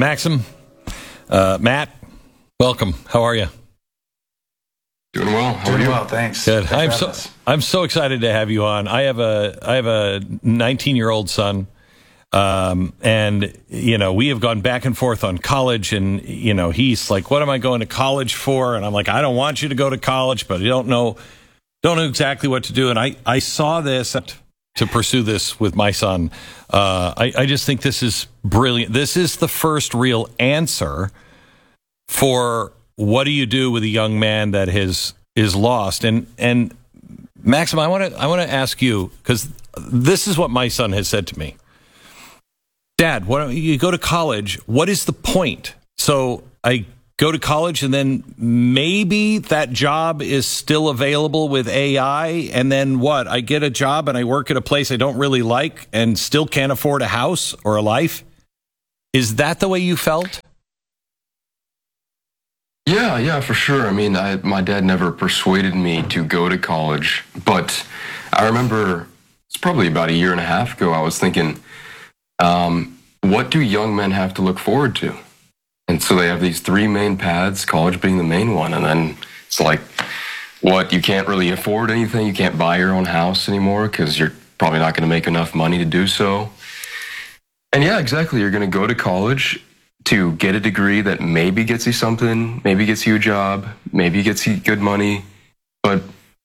Maxim, Matt, welcome. How are you? Doing well. How are you? Doing well, thanks. Good. I'm so excited to have you on. I have a 19-year-old son, and we have gone back and forth on college, and he's like, "What am I going to college for?" And I'm like, "I don't want you to go to college, but I don't know exactly what to do." And I saw this to pursue this with my son. I just think this is brilliant. This is the first real answer for what do you do with a young man that is lost. And Maxim, I want to ask you, because this is what my son has said to me. Dad, why don't you go to college? What is the point? So I go to college, and then maybe that job is still available with AI, and then what? I get a job and I work at a place I don't really like and still can't afford a house or a life? Is that the way you felt? Yeah, for sure. I mean, my dad never persuaded me to go to college, but I remember it's probably about a year and a half ago, I was thinking, what do young men have to look forward to? And so they have these three main paths, college being the main one. And then it's like, what, you can't really afford anything? You can't buy your own house anymore because you're probably not going to make enough money to do so. And yeah, exactly. You're going to go to college to get a degree that maybe gets you something, maybe gets you a job, maybe gets you good money. But,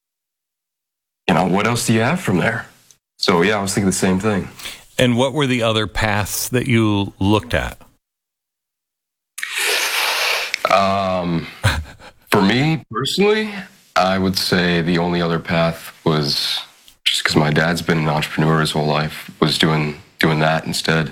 what else do you have from there? So yeah, I was thinking the same thing. And what were the other paths that you looked at? For me personally, I would say the only other path was, just because my dad's been an entrepreneur his whole life, was doing that instead.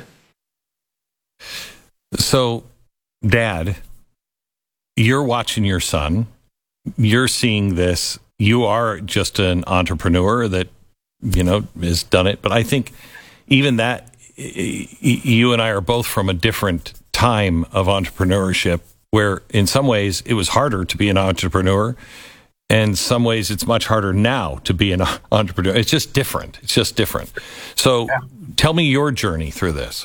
So, Dad, you're watching your son. You're seeing this. You are just an entrepreneur that, has done it. But I think even that, you and I are both from a different time of entrepreneurship, where in some ways it was harder to be an entrepreneur. And in some ways it's much harder now to be an entrepreneur. It's just different. So Tell me your journey through this.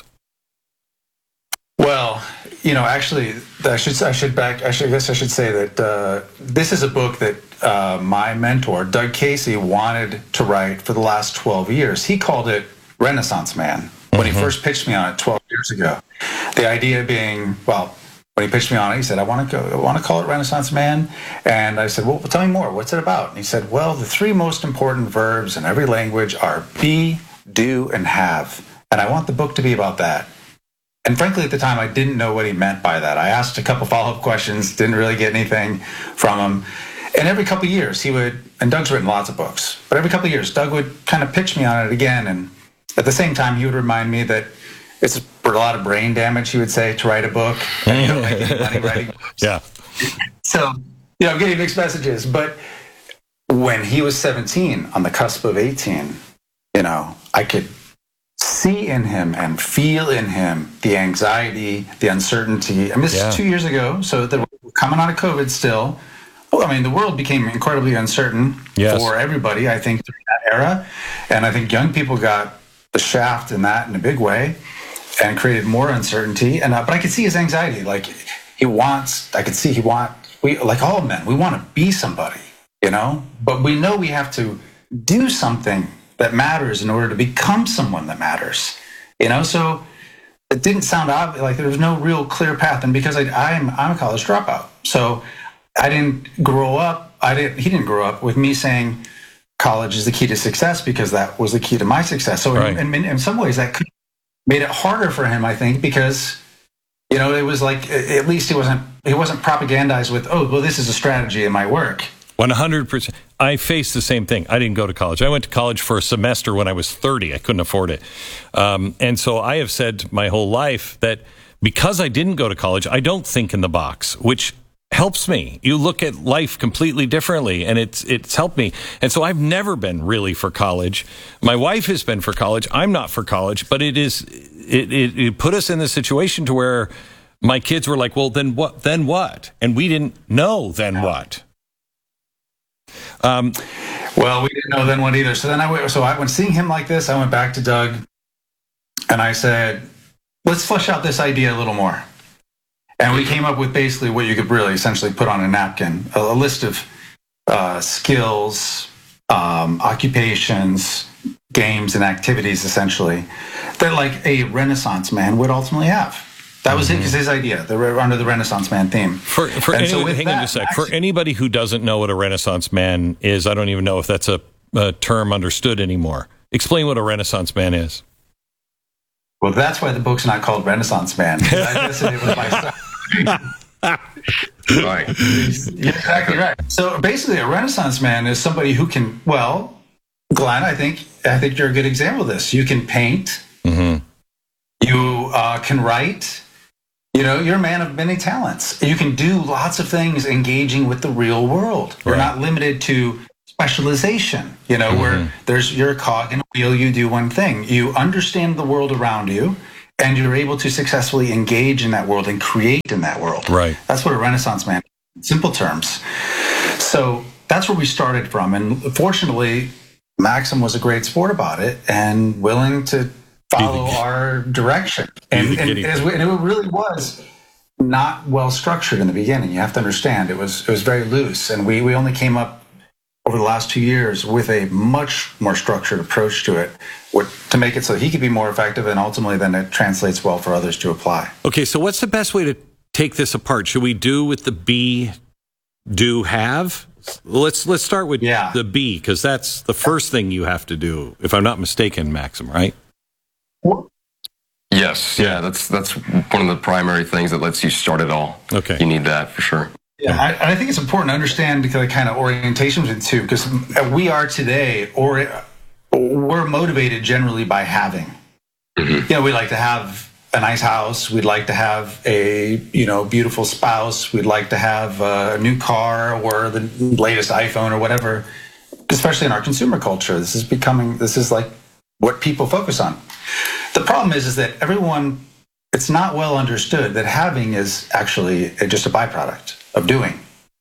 Well, actually, I guess I should say that this is a book that my mentor, Doug Casey, wanted to write for the last 12 years. He called it Renaissance Man when he first pitched me on it 12 years ago. The idea being, when he pitched me on it, he said, I want to call it Renaissance Man. And I said, well, tell me more. What's it about? And he said, well, the three most important verbs in every language are be, do, and have. And I want the book to be about that. And frankly, at the time, I didn't know what he meant by that. I asked a couple follow-up questions, didn't really get anything from him. And every couple of years, and Doug's written lots of books, but every couple of years, Doug would kind of pitch me on it again. And at the same time, he would remind me that it's a lot of brain damage, he would say, to write a book. And you don't make any money writing books. Yeah. So, I'm getting mixed messages. But when he was 17, on the cusp of 18, I could see in him and feel in him the anxiety, the uncertainty. And this is 2 years ago, so we're coming out of COVID still. Well, the world became incredibly uncertain for everybody, I think, during that era. And I think young people got the shaft in a big way and created more uncertainty. And but I could see his anxiety. Like we, like all men, we want to be somebody, but we know we have to do something that matters in order to become someone that matters, so it didn't sound obvious, like there was no real clear path. And because I'm a college dropout, so I didn't grow up, he didn't grow up with me saying college is the key to success, because that was the key to my success. So in some ways that made it harder for him, I think, because it was like, at least he wasn't propagandized with, this is a strategy in my work. 100%. I faced the same thing. I didn't go to college. I went to college for a semester when I was 30. I couldn't afford it. And so I have said my whole life that because I didn't go to college, I don't think in the box, which helps me. You look at life completely differently, and it's helped me. And so I've never been really for college. My wife has been for college. I'm not for college, but it put us in the situation to where my kids were like, well, then what? And we didn't know then what. Well, we didn't know then what either. So then when seeing him like this, I went back to Doug and I said, let's flesh out this idea a little more. And we came up with basically what you could really essentially put on a napkin, a list of skills, occupations, games, and activities, essentially, that like a Renaissance man would ultimately have. That was his idea, under the Renaissance man theme. For anybody who doesn't know what a Renaissance man is, I don't even know if that's a term understood anymore. Explain what a Renaissance man is. Well, that's why the book's not called Renaissance Man. I guess it was my style. Right. You're exactly right. So basically, a Renaissance man is somebody who can, well, Glenn, I think you're a good example of this. You can paint. Mm-hmm. You can write. You're a man of many talents. You can do lots of things engaging with the real world. You're not limited to specialization, where you're a cog in a wheel, you do one thing. You understand the world around you, and you're able to successfully engage in that world and create in that world. Right. That's what a Renaissance man is, in simple terms. So that's where we started from. And fortunately, Maxim was a great sport about it and willing to follow our direction. And it really was not well structured in the beginning. You have to understand, it was very loose. And we only came up over the last 2 years with a much more structured approach to it, to make it so he could be more effective, and ultimately then it translates well for others to apply. Okay, so what's the best way to take this apart? Should we do with the be, do, have? Let's start with the be, because that's the first thing you have to do, if I'm not mistaken, Maxim, right? Yes, yeah, that's one of the primary things that lets you start it all. Okay. You need that for sure. Yeah, I think it's important to understand the kind of orientations with it too, because we are today, or we're motivated generally by having. Mm-hmm. We like to have a nice house. We'd like to have a beautiful spouse. We'd like to have a new car or the latest iPhone or whatever. Especially in our consumer culture, this is like what people focus on. The problem is that it's not well understood that having is actually just a byproduct of doing.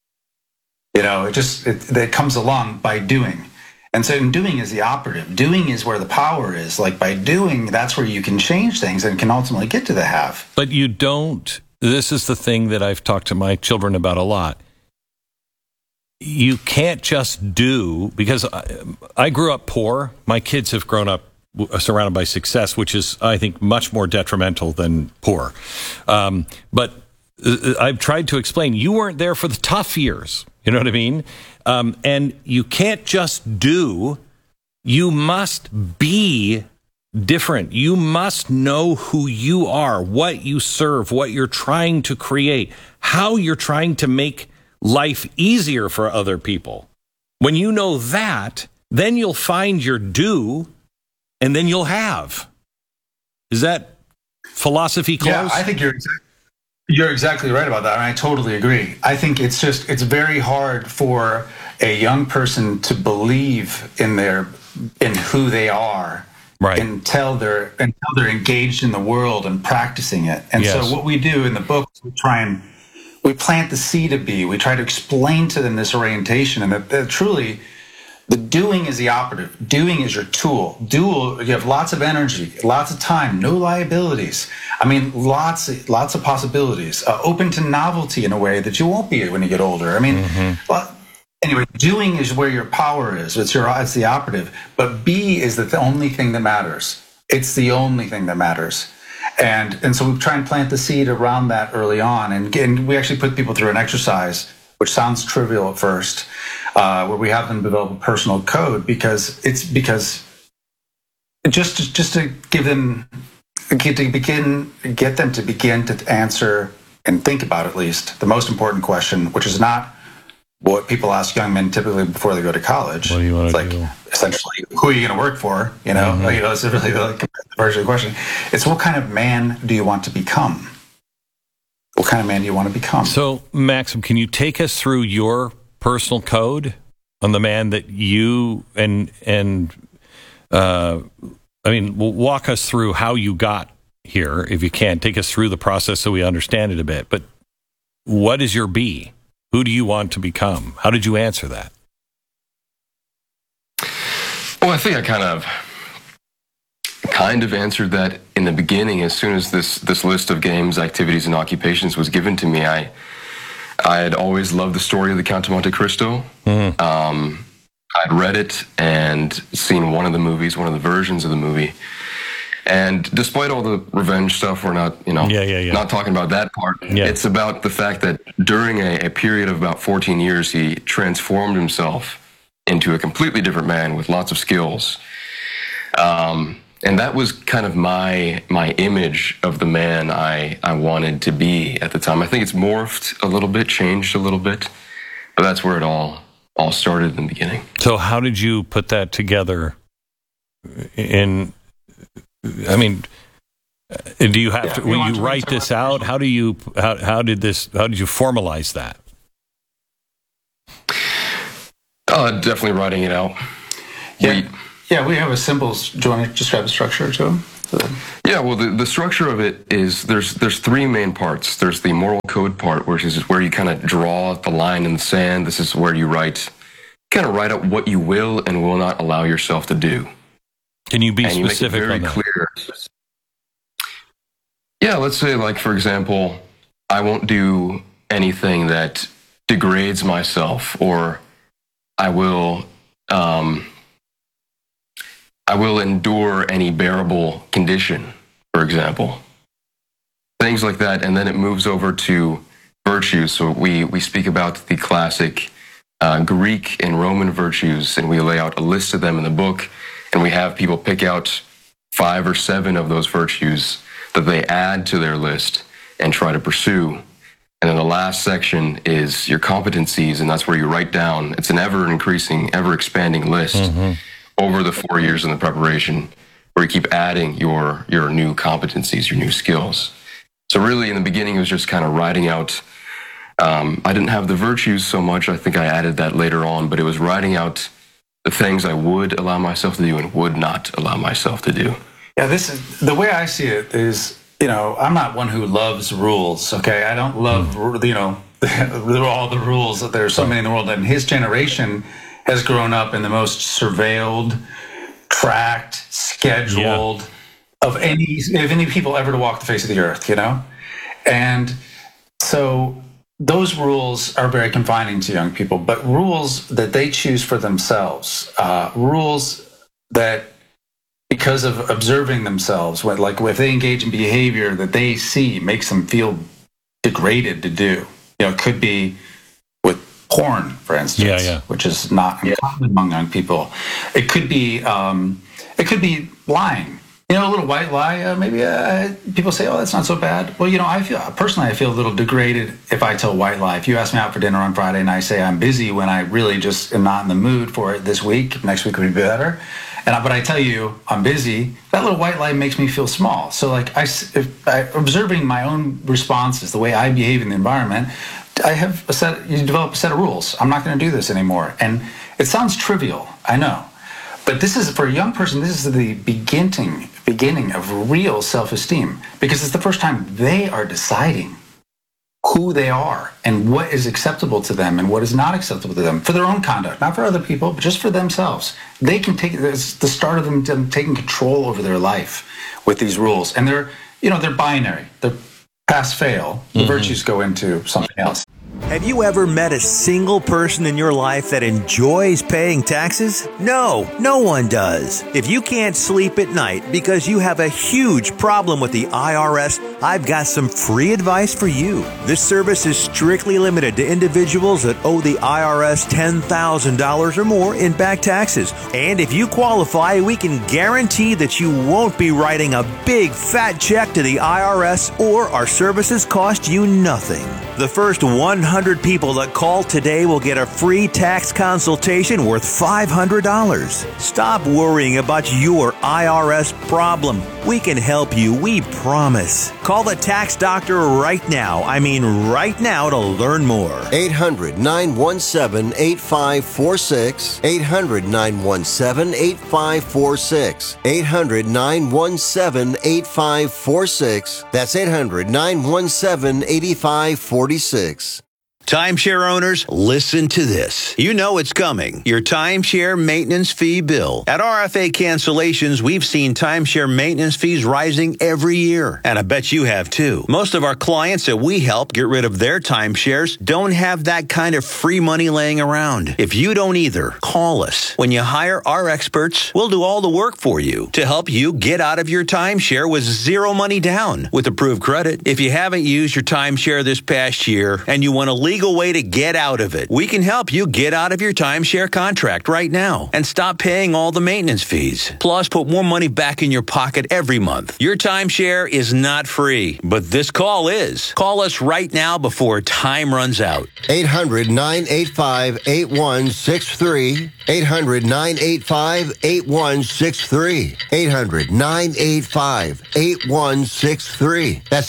It comes along by doing. And so doing is the operative. Doing is where the power is. Like by doing, that's where you can change things and can ultimately get to the have. But you don't, this is the thing that I've talked to my children about a lot. You can't just do, because I grew up poor. My kids have grown up surrounded by success, which is, I think, much more detrimental than poor. But I've tried to explain, you weren't there for the tough years. You know what I mean? And you can't just do, you must be different. You must know who you are, what you serve, what you're trying to create, how you're trying to make life easier for other people. When you know that, then you'll find your do, and then you'll have. Is that philosophy close? Yeah, I think you're exactly right about that, and I totally agree. I think it's very hard for a young person to believe in who they are, right, until they're engaged in the world and practicing it. And so what we do in the book is we plant the seed of be. We try to explain to them this orientation, and that truly the doing is the operative. Doing is your tool. You have lots of energy, lots of time, no liabilities. I mean, lots of possibilities. Open to novelty in a way that you won't be when you get older. I mean, anyway, doing is where your power is. It's the operative. But be is the only thing that matters. It's the only thing that matters. And so we try and plant the seed around that early on. And we actually put people through an exercise, which sounds trivial at first, where we have them develop a personal code because just to give them, get them to begin to answer and think about at least the most important question, which is not what people ask young men typically before they go to college. What do you want to do? Essentially, who are you going to work for? It's really the version of the question. It's what kind of man do you want to become? What kind of man do you want to become? So, Maxim, can you take us through your personal code on the man that you walk us through how you got here, if you can. Take us through the process so we understand it a bit. But what is your be? Who do you want to become? How did you answer that? Well, I think I kind of kind of answered that in the beginning. As soon as this list of games, activities, and occupations was given to me, I had always loved the story of the Count of Monte Cristo. I'd read it and seen one of the movies, one of the versions of the movie. And despite all the revenge stuff, we're not, not talking about that part. Yeah. It's about the fact that during a period of about 14 years, he transformed himself into a completely different man with lots of skills. And that was kind of my image of the man I wanted to be at the time. I think it's morphed a little bit, changed a little bit, but that's where it all started in the beginning. So how did you put that together do you have to, will you write this out? How did you formalize that? Definitely writing it out. We have a simple. Do you want to describe the structure to him? Yeah, well, the structure of it is there's three main parts. There's the moral code part, which is where you kind of draw the line in the sand. This is where you write out what you will and will not allow yourself to do. Can you be specific very on that? Clear. Yeah, let's say, like, for example, I won't do anything that degrades myself, or I will endure any bearable condition, for example. Things like that, and then it moves over to virtues. So we speak about the classic Greek and Roman virtues, and we lay out a list of them in the book, and we have people pick out 5 or 7 of those virtues that they add to their list and try to pursue. And then the last section is your competencies, and that's where you write down. It's an ever-increasing, ever-expanding list over the 4 years in the preparation, where you keep adding your new competencies, your new skills. So really, in the beginning, it was just kind of writing out. I didn't have the virtues so much. I think I added that later on, but it was writing out the things I would allow myself to do and would not allow myself to do. Yeah, this is the way I see it. Is I'm not one who loves rules. Okay, I don't love all the rules. There are so many in the world, and his generation has grown up in the most surveilled, tracked, scheduled of any people ever to walk the face of the earth. And so those rules are very confining to young people. But rules that they choose for themselves, rules that, because of observing themselves, like if they engage in behavior that they see makes them feel degraded to do. It could be with porn, for instance, which is not uncommon among young people. It could be lying. A little white lie. Maybe people say, "Oh, that's not so bad." Well, I feel a little degraded if I tell a white lie. If you ask me out for dinner on Friday and I say I'm busy when I really just am not in the mood for it this week, next week would be better. But I tell you I'm busy, that little white lie makes me feel small. So observing my own responses, the way I behave in the environment, you develop a set of rules. I'm not going to do this anymore. And it sounds trivial, I know. But this is, for a young person, this is the beginning of real self-esteem, because it's the first time they are deciding who they are and what is acceptable to them and what is not acceptable to them for their own conduct, not for other people, but just for themselves. They can it's the start of them taking control over their life with these rules. And they're binary. They're pass, fail. The virtues go into something else. Have you ever met a single person in your life that enjoys paying taxes? No one does. If you can't sleep at night because you have a huge problem with the IRS, I've got some free advice for you. This service is strictly limited to individuals that owe the IRS $10,000 or more in back taxes. And if you qualify, we can guarantee that you won't be writing a big fat check to the IRS, or our services cost you nothing. The first 100 people that call today will get a free tax consultation worth $500. Stop worrying about your IRS problem. We can help you, we promise. Call the tax doctor right now. I mean right now, to learn more. 800-917-8546. 800-917-8546. 800-917-8546. That's 800-917-8546. Timeshare owners, listen to this. You know it's coming. Your timeshare maintenance fee bill. At RFA Cancellations, we've seen timeshare maintenance fees rising every year. And I bet you have too. Most of our clients that we help get rid of their timeshares don't have that kind of free money laying around. If you don't either, call us. When you hire our experts, we'll do all the work for you to help you get out of your timeshare with zero money down with approved credit. If you haven't used your timeshare this past year and you want a legal way to get out of it, we can help you get out of your timeshare contract right now and stop paying all the maintenance fees. Plus, put more money back in your pocket every month. Your timeshare is not free, but this call is. Call us right now before time runs out. 800-985-8163. 800-985-8163. 800-985-8163. That's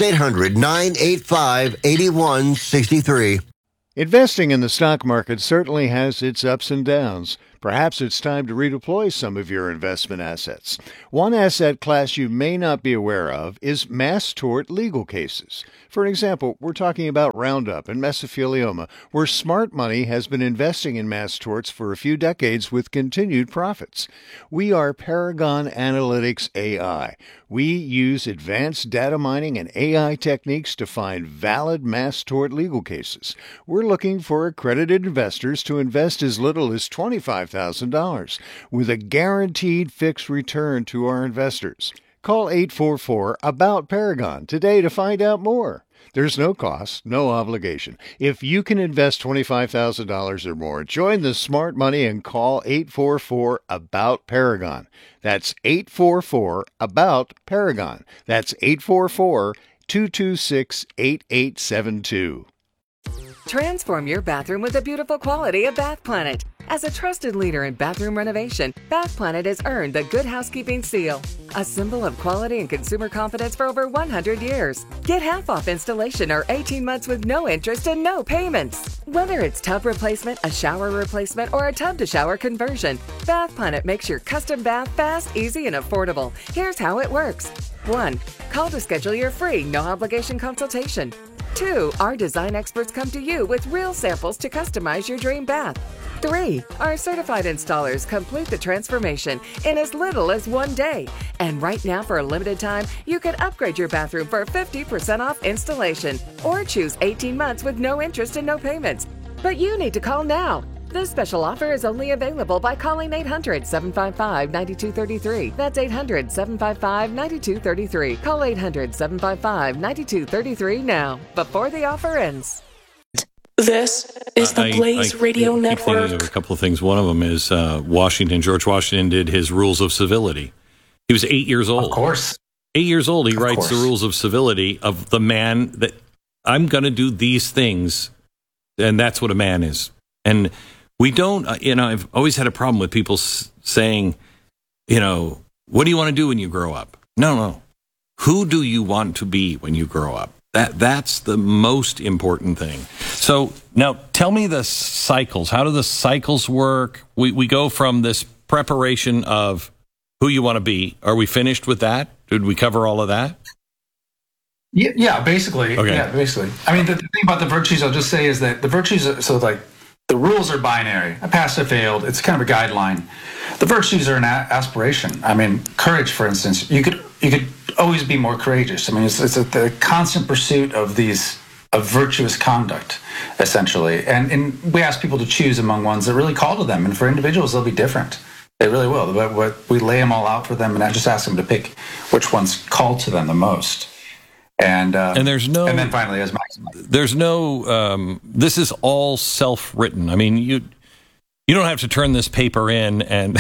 800-985-8163. Investing in the stock market certainly has its ups and downs. Perhaps it's time to redeploy some of your investment assets. One asset class you may not be aware of is mass tort legal cases. For example, we're talking about Roundup and mesothelioma, where smart money has been investing in mass torts for a few decades with continued profits. We are Paragon Analytics AI. We use advanced data mining and AI techniques to find valid mass tort legal cases. We're looking for accredited investors to invest as little as $25,000 with a guaranteed fixed return to our investors. Call 844-ABOUT-PARAGON today to find out more. There's no cost, no obligation. If you can invest $25,000 or more, join the smart money and call 844-ABOUT-PARAGON. That's 844-ABOUT-PARAGON. That's 844-226-8872. Transform your bathroom with the beautiful quality of Bath Planet. As a trusted leader in bathroom renovation, Bath Planet has earned the Good Housekeeping seal, a symbol of quality and consumer confidence for over 100 years. Get half off installation or 18 months with no interest and no payments. Whether it's tub replacement, a shower replacement, or a tub-to-shower conversion, Bath Planet makes your custom bath fast, easy, and affordable. Here's how it works. 1. Call to schedule your free, no-obligation consultation. 2. Our design experts come to you with real samples to customize your dream bath. 3. Our certified installers complete the transformation in as little as 1 day. And right now, for a limited time, you can upgrade your bathroom for 50% off installation or choose 18 months with no interest and no payments. But you need to call now. This special offer is only available by calling 800-755-9233. That's 800-755-9233. Call 800-755-9233 now, before the offer ends. This is the Blaze Radio Network. I keep thinking of a couple of things. One of them is George Washington did his Rules of Civility. He was 8 years old. Of course. 8 years old, he writes the Rules of Civility of the man that I'm going to do these things, and that's what a man is. And we don't, I've always had a problem with people saying, what do you want to do when you grow up? No. Who do you want to be when you grow up? That's the most important thing. So now tell me the cycles. How do the cycles work? We go from this preparation of who you want to be. Are we finished with that? Did we cover all of that? Yeah, basically. Okay. Yeah, basically. I mean, the thing about the virtues, I'll just say, is that the virtues, the rules are binary. I passed or failed. It's kind of a guideline. The virtues are an aspiration. I mean, courage, for instance. You could always be more courageous. I mean, it's the constant pursuit of virtuous conduct, essentially. And we ask people to choose among ones that really call to them. And for individuals, they'll be different. They really will. But we lay them all out for them, and I just ask them to pick which ones call to them the most. And there's no, and then finally, as Max, there's no. This is all self-written. I mean, you don't have to turn this paper in, and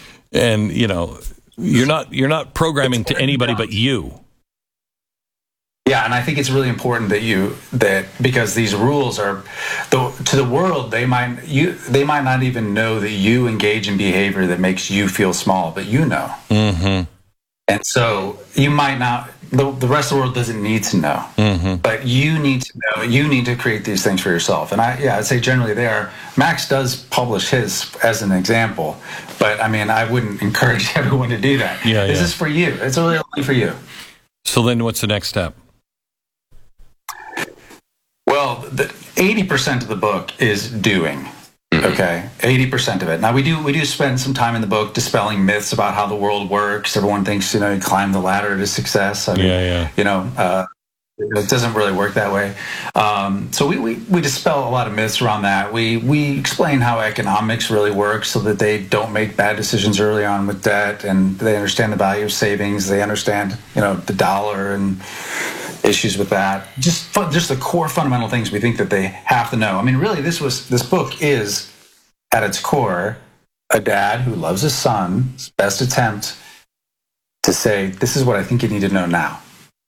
you're not programming to anybody but you. Yeah, and I think it's really important that because these rules are, to the world, they might not even know that you engage in behavior that makes you feel small, but you know. Mm-hmm. And so you might not. The rest of the world doesn't need to know, but you need to know. You need to create these things for yourself. And I'd say generally they are. Max does publish his as an example, but I mean, I wouldn't encourage everyone to do that. This is for you. It's really only for you. So then, what's the next step? Well, 80% of the book is doing. Okay, 80% of it. Now we do spend some time in the book dispelling myths about how the world works. Everyone thinks you climb the ladder to success. I mean, it doesn't really work that way. So we dispel a lot of myths around that. We explain how economics really works so that they don't make bad decisions early on with debt, and they understand the value of savings. They understand the dollar and issues with that. Just the core fundamental things we think that they have to know. I mean, really, this book is at its core a dad who loves his son's best attempt to say, this is what I think you need to know now.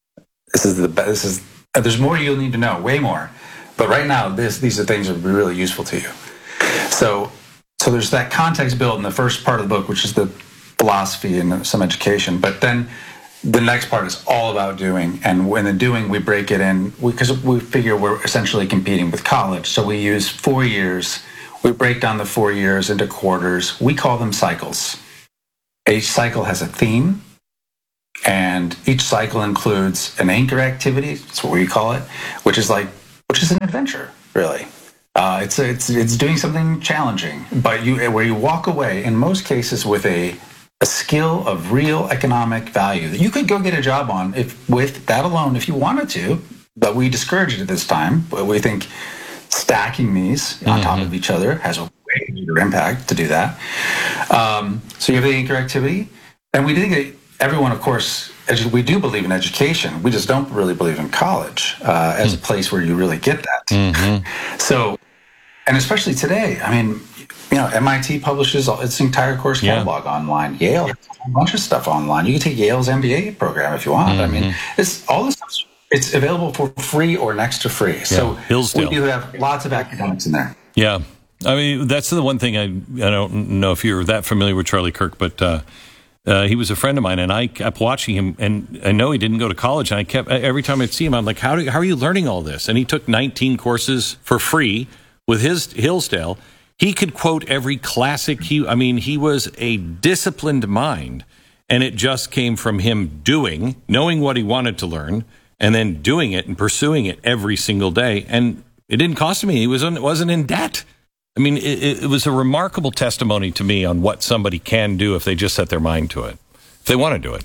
There's more you'll need to know, way more. But right now, these are things that will be really useful to you. So there's that context built in the first part of the book, which is the philosophy and some education. But then the next part is all about doing. And when in doing, we break it in, because we figure we're essentially competing with college. So we use 4 years. We break down the 4 years into quarters. We call them cycles. Each cycle has a theme. And each cycle includes an anchor activity. That's what we call it, which is an adventure, really. It's doing something challenging, but where you walk away in most cases with a skill of real economic value that you could go get a job on with that alone if you wanted to. But we discourage it at this time. But we think stacking these on top of each other has a way greater impact to do that. So you have the anchor activity, and we think that everyone, of course, we do believe in education. We just don't really believe in college as a place where you really get that. So, and especially today, I mean, MIT publishes its entire course catalog online. Yale has a bunch of stuff online. You can take Yale's MBA program if you want. I mean, all this stuff, it's available for free or next to free. So Hillsdale. We do have lots of academics in there. Yeah. I mean, that's the one thing I don't know if you're that familiar with Charlie Kirk, but he was a friend of mine, and I kept watching him, and I know he didn't go to college, and I kept, every time I'd see him, I'm like, how are you learning all this? And he took 19 courses for free with his Hillsdale. He could quote every classic. He was a disciplined mind, and it just came from him knowing what he wanted to learn, and then doing it and pursuing it every single day. And it didn't cost him. He wasn't in debt. I mean, it was a remarkable testimony to me on what somebody can do if they just set their mind to it, if they want to do it.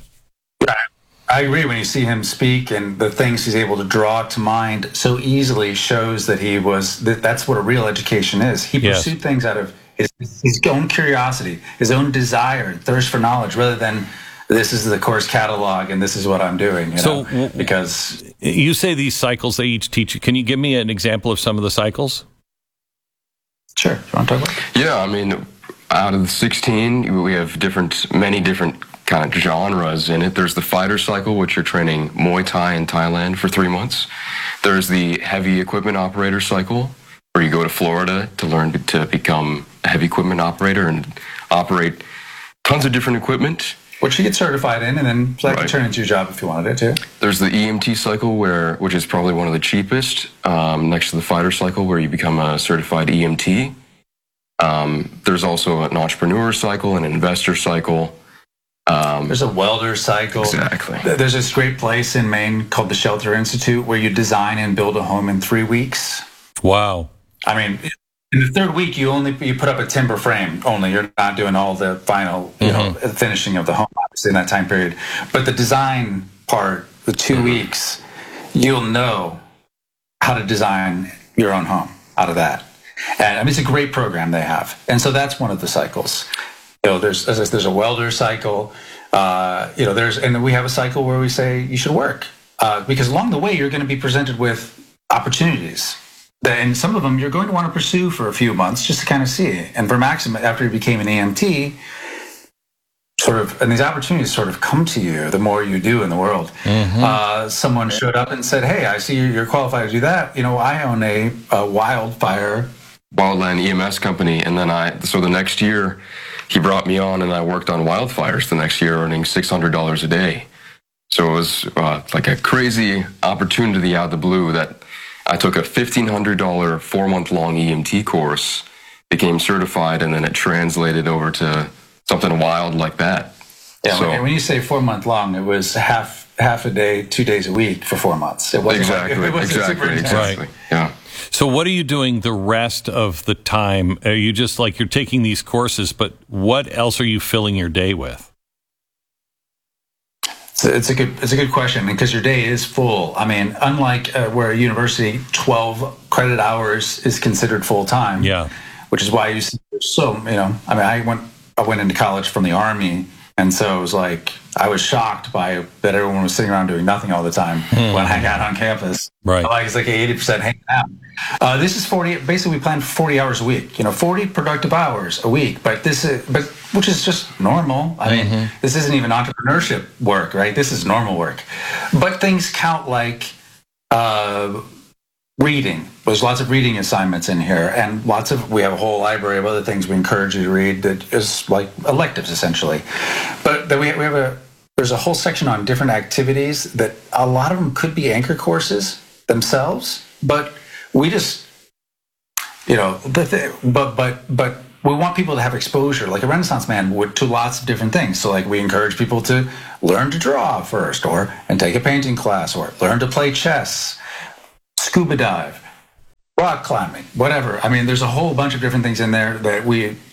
I agree. When you see him speak and the things he's able to draw to mind so easily shows that that's what a real education is. He pursued things out of his own curiosity, his own desire, thirst for knowledge, rather than this is the course catalog and this is what I'm doing. Because you say these cycles they each teach you. Can you give me an example of some of the cycles? Sure. You want to talk about it? Yeah, I mean, out of the 16, we have many different kind of genres in it. There's the fighter cycle, which you're training Muay Thai in Thailand for 3 months. There's the heavy equipment operator cycle, where you go to Florida to learn to become a heavy equipment operator and operate tons of different equipment. Which you get certified in, and then that can turn into your job if you wanted it too. There's the EMT cycle, which is probably one of the cheapest, next to the fighter cycle, where you become a certified EMT. There's also an entrepreneur cycle, an investor cycle. There's a welder cycle. Exactly. There's this great place in Maine called the Shelter Institute where you design and build a home in 3 weeks. Wow. I mean, in the third week, you put up a timber frame only. You're not doing all the final, finishing of the home, obviously, in that time period. But the design part, the 2 weeks, you'll know how to design your own home out of that. And I mean, it's a great program they have. And so that's one of the cycles. There's a welder cycle. And we have a cycle where we say you should work because along the way you're going to be presented with opportunities, and some of them you're going to want to pursue for a few months just to kind of see. And for Maxim, after he became an EMT, and these opportunities sort of come to you the more you do in the world. Someone showed up and said, "Hey, I see you're qualified to do that. I own a wildland EMS company," and then so the next year. He brought me on, and I worked on wildfires the next year, earning $600 a day. So it was like a crazy opportunity out of the blue that I took a $1,500 4-month-long EMT course, became certified, and then it translated over to something wild like that. Yeah, so, when you say 4 month long, it was half a day, 2 days a week for 4 months. It wasn't exactly. Super intense. Yeah. So what are you doing the rest of the time? Are you just like, you're taking these courses, but what else are you filling your day with? So it's a good question, because your day is full. I mean, unlike where a university 12 credit hours is considered full time. Yeah. Which is why you see so, I went into college from the Army, and so it was like I was shocked by that everyone was sitting around doing nothing all the time when I got on campus. Right. It's like 80% hanging out. This is 40. Basically, we plan for 40 hours a week. 40 productive hours a week. But which is just normal. I mean, this isn't even entrepreneurship work, right? This is normal work. But things count like reading. There's lots of reading assignments in here, and we have a whole library of other things we encourage you to read that is like electives, essentially. But then there's a whole section on different activities that a lot of them could be anchor courses themselves, but we just, but we want people to have exposure, like a Renaissance man would, to lots of different things. So like we encourage people to learn to draw first, and take a painting class, or learn to play chess, scuba dive, rock climbing, whatever. I mean, there's a whole bunch of different things in there that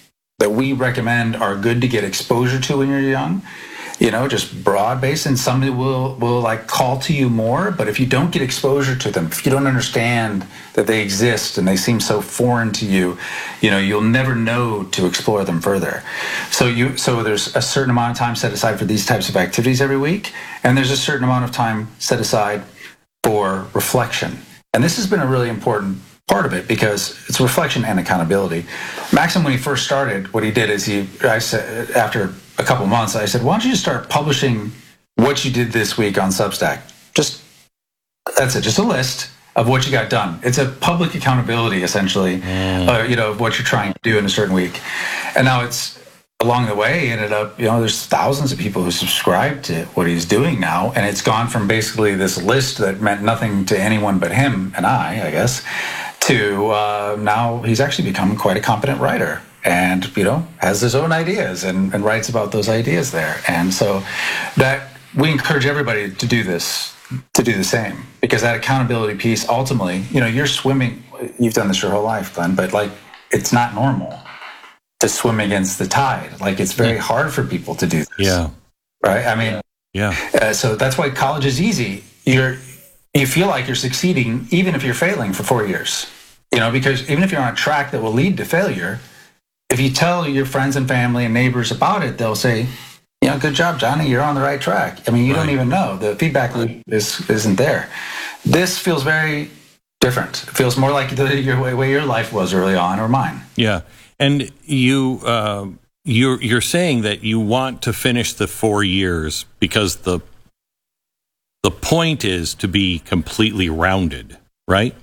we recommend are good to get exposure to when you're young. Just broad based, and somebody will like call to you more. But if you don't get exposure to them, if you don't understand that they exist and they seem so foreign to you, you'll never know to explore them further. So there's a certain amount of time set aside for these types of activities every week, and there's a certain amount of time set aside for reflection. And this has been a really important part of it, because it's reflection and accountability. Maxim, when he first started, what he did is I said, after a couple months, I said, why don't you just start publishing what you did this week on Substack? That's it, just a list of what you got done. It's a public accountability, essentially, of what you're trying to do in a certain week. And now it's, along the way, ended up, there's thousands of people who subscribe to what he's doing now. And it's gone from basically this list that meant nothing to anyone but him and I guess, to now he's actually become quite a competent writer, and, has his own ideas and writes about those ideas there. And so that we encourage everybody to do this, to do the same, because that accountability piece, ultimately, you're swimming, you've done this your whole life, Glenn, but like, it's not normal to swim against the tide. Like, it's very hard for people to do this. Yeah. Right? I mean, so that's why college is easy. You feel like you're succeeding even if you're failing for 4 years. Because even if you're on a track that will lead to failure, if you tell your friends and family and neighbors about it, they'll say, good job, Johnny, you're on the right track. I mean, you don't even know. The feedback loop isn't there. This feels very different. It feels more like the way your life was early on, or mine. Yeah. And you're saying that you want to finish the 4 years because the point is to be completely rounded, right?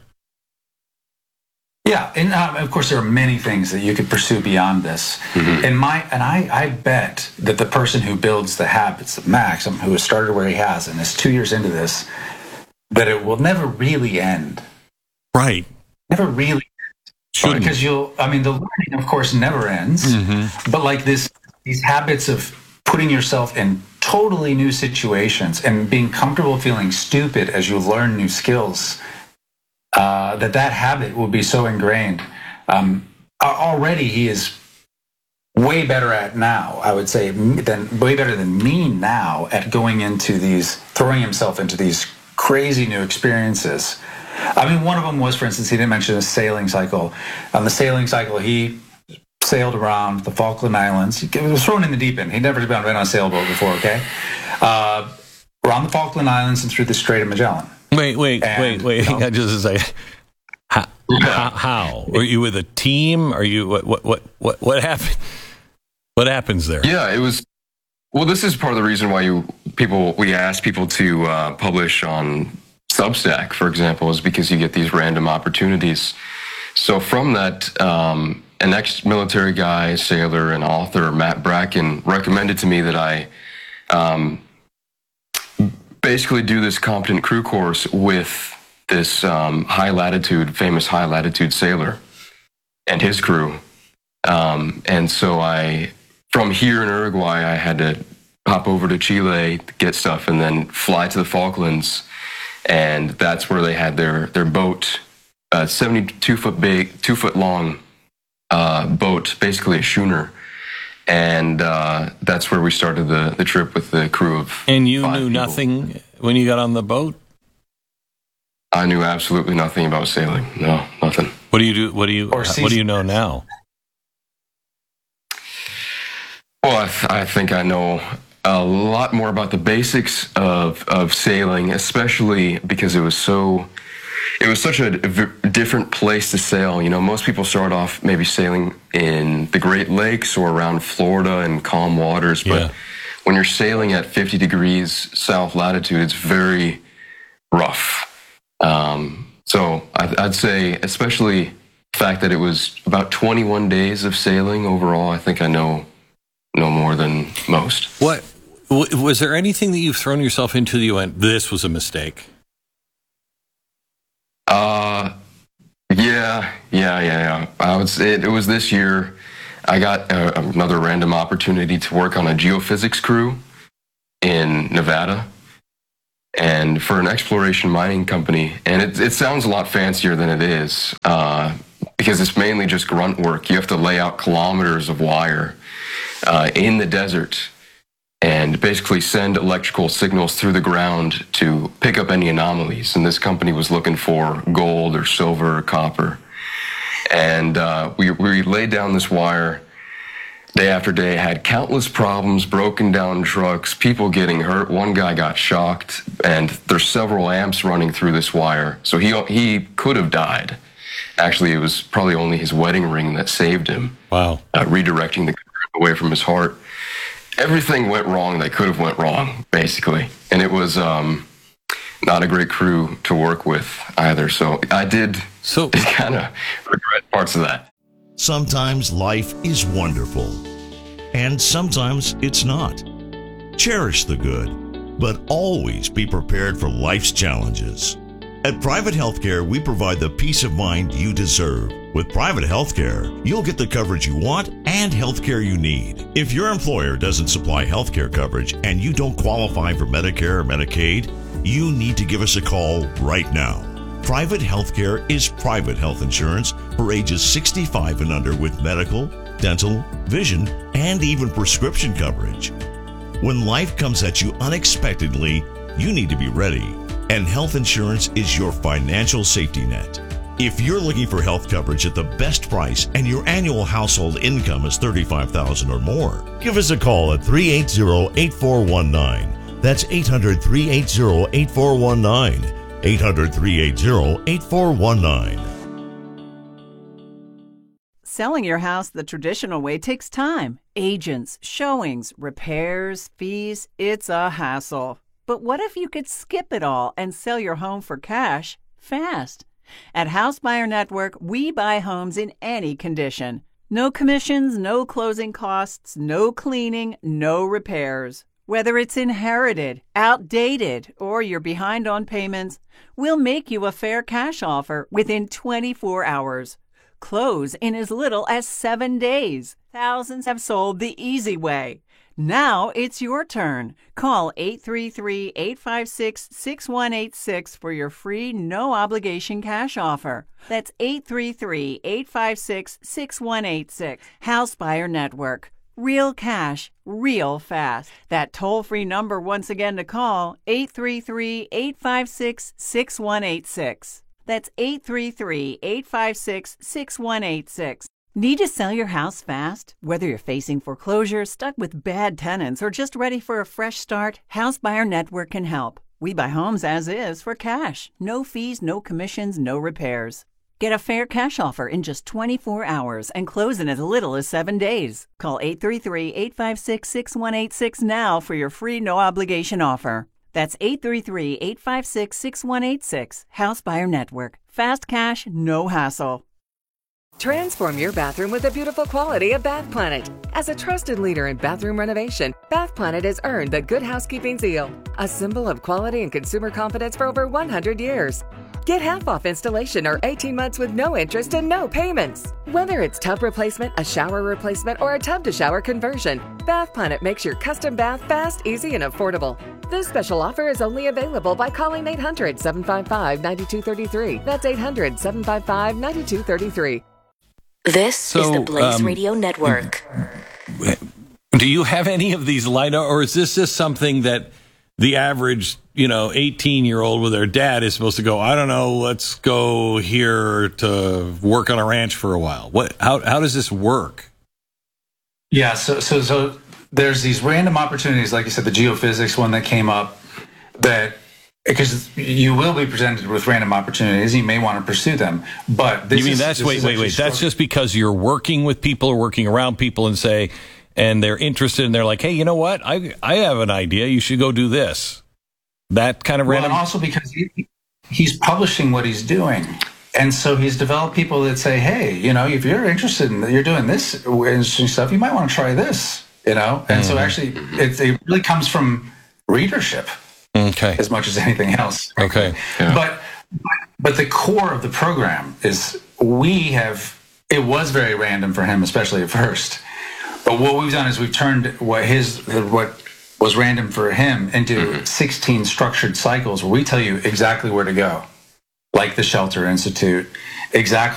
Yeah, and of course there are many things that you could pursue beyond this. And I bet that the person who builds the habits of Maxim, who has started where he has and is 2 years into this, that it will never really end. Right. Never really. Shouldn't. Because the learning, of course, never ends. But like these habits of putting yourself in totally new situations and being comfortable feeling stupid as you learn new skills, that habit will be so ingrained. Already he is way better at now, I would say, way better than me now at throwing himself into these crazy new experiences. I mean, one of them was, for instance, he didn't mention a sailing cycle. On the sailing cycle, he sailed around the Falkland Islands. He was thrown in the deep end. He'd never been on a sailboat before, okay? Around the Falkland Islands and through the Strait of Magellan. Wait. Just to say, how? Are you with a team? Are you what happened? What happens there? Yeah, it was. Well, this is part of the reason why we ask people to publish on Substack, for example, is because you get these random opportunities. So from that, an ex-military guy, sailor, and author, Matt Bracken, recommended to me that I basically do this competent crew course with this famous high latitude sailor and his crew. And so from here in Uruguay, I had to hop over to Chile to get stuff and then fly to the Falklands. And that's where they had their boat 72-foot big, 2-foot long boat, basically a schooner. And that's where we started the trip with the crew of And you 5 knew people. nothing when you got on the boat? I knew absolutely nothing about sailing. No, nothing. What do you do? What do you know now? Well, I think I know a lot more about the basics of sailing, especially because it was such a different place to sail. You know, most people start off maybe sailing in the Great Lakes or around Florida in calm waters, but when you're sailing at 50 degrees south latitude, it's very rough. So I'd say, especially the fact that it was about 21 days of sailing overall, I think I know more than most. What was there anything that you've thrown yourself into that you went, this was a mistake? Yeah. I would say it was this year. I got another random opportunity to work on a geophysics crew in Nevada, and for an exploration mining company. And it sounds a lot fancier than it is, because it's mainly just grunt work. You have to lay out kilometers of wire in the desert and basically send electrical signals through the ground to pick up any anomalies. And this company was looking for gold or silver or copper. And we laid down this wire day after day, had countless problems, broken down trucks, people getting hurt. One guy got shocked, and there's several amps running through this wire. So he could have died. Actually, it was probably only his wedding ring that saved him. Wow. Redirecting the current away from his heart. Everything went wrong that could have went wrong, basically. And it was not a great crew to work with either. So I did kind of regret parts of that. Sometimes life is wonderful, and sometimes it's not. Cherish the good, but always be prepared for life's challenges. At Private Healthcare, we provide the peace of mind you deserve. With Private Healthcare, you'll get the coverage you want and healthcare you need. If your employer doesn't supply healthcare coverage and you don't qualify for Medicare or Medicaid, you need to give us a call right now. Private Healthcare is private health insurance for ages 65 and under with medical, dental, vision, and even prescription coverage. When life comes at you unexpectedly, you need to be ready, and health insurance is your financial safety net. If you're looking for health coverage at the best price and your annual household income is $35,000 or more, give us a call at 380-8419. That's 800-380-8419. 800-380-8419. Selling your house the traditional way takes time. Agents, showings, repairs, fees, it's a hassle. But what if you could skip it all and sell your home for cash fast? At House Buyer Network, we buy homes in any condition. No commissions, no closing costs, no cleaning, no repairs. Whether it's inherited, outdated, or you're behind on payments, we'll make you a fair cash offer within 24 hours. Close in as little as 7 days. Thousands have sold the easy way. Now it's your turn. Call 833-856-6186 for your free, no-obligation cash offer. That's 833-856-6186. House Buyer Network. Real cash, real fast. That toll-free number once again to call, 833-856-6186. That's 833-856-6186. Need to sell your house fast? Whether you're facing foreclosure, stuck with bad tenants, or just ready for a fresh start, House Buyer Network can help. We buy homes as is for cash. No fees, no commissions, no repairs. Get a fair cash offer in just 24 hours and close in as little as 7 days. Call 833-856-6186 now for your free no-obligation offer. That's 833-856-6186. House Buyer Network. Fast cash, no hassle. Transform your bathroom with the beautiful quality of Bath Planet. As a trusted leader in bathroom renovation, Bath Planet has earned the Good Housekeeping seal, a symbol of quality and consumer confidence for over 100 years. Get half off installation or 18 months with no interest and no payments. Whether it's tub replacement, a shower replacement, or a tub-to-shower conversion, Bath Planet makes your custom bath fast, easy, and affordable. This special offer is only available by calling 800-755-9233. That's 800-755-9233. This is the Blaze Radio Network. Do you have any of these lined up, or is this just something that the average, 18-year-old with their dad is supposed to go, I don't know, let's go here to work on a ranch for a while? How does this work? Yeah, so there's these random opportunities, like you said, the geophysics one that came up, that because you will be presented with random opportunities, you may want to pursue them. But this wait. That's just because you're working with people or working around people and they're interested and they're like, hey, you know what? I have an idea. You should go do this. That kind of random. Well, and also because he's publishing what he's doing. And so he's developed people that say, hey, if you're interested in you're doing this interesting stuff, you might want to try this, And so actually it really comes from readership. Okay. As much as anything else. Okay. Yeah. But the core of the program is it was very random for him, especially at first. But what we've done is we've turned what was random for him into 16 structured cycles where we tell you exactly where to go, like the Shelter Institute, exactly